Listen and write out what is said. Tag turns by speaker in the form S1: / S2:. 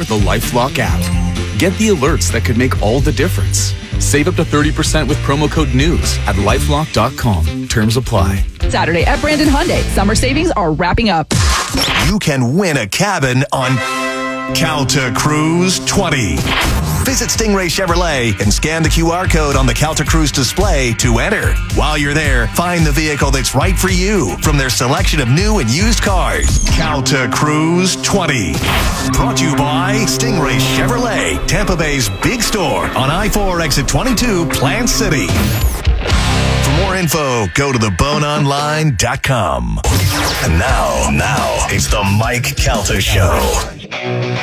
S1: with the LifeLock app. Get the alerts that could make all the difference. Save up to 30% with promo code NEWS at lifelock.com. Terms apply.
S2: Saturday at Brandon Hyundai. Summer savings are wrapping up.
S3: You can win a cabin on Calta Cruise 20. Visit Stingray Chevrolet and scan the QR code on the Calta Cruise display to enter. While you're there, find the vehicle that's right for you from their selection of new and used cars. Calta Cruise 20. Brought to you by Stingray Chevrolet, Tampa Bay's big store on I-4 exit 22, Plant City. For more info, go to theboneonline.com. And now, it's the Mike Calta Show.